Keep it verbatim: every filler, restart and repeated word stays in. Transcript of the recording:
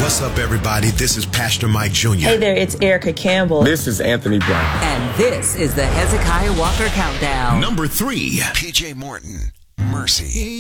What's up, everybody? This is Pastor Mike Junior Hey there, it's Erica Campbell. This is Anthony Brown. And this is the Hezekiah Walker Countdown. Number three, P J Morton, Mercy.